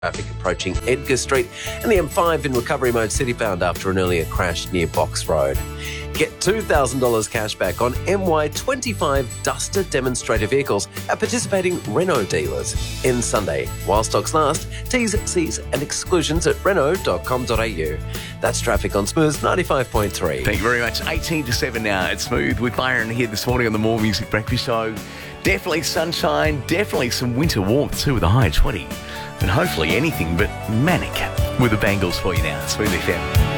Traffic approaching Edgar Street and the M5 in recovery mode city-bound after an earlier crash near Box Road. Get $2,000 cash back on MY25 Duster demonstrator vehicles at participating Renault dealers. End Sunday. While stocks last, T's, C's and exclusions at renault.com.au. That's traffic on Smooth 95.3. Thank you very much. 18 to 7 now at Smooth with Byron here this morning on the More Music Breakfast Show. Definitely sunshine, definitely some winter warmth too with a high of 20. And hopefully anything but manic with the Bangles for you now. Smooth FM.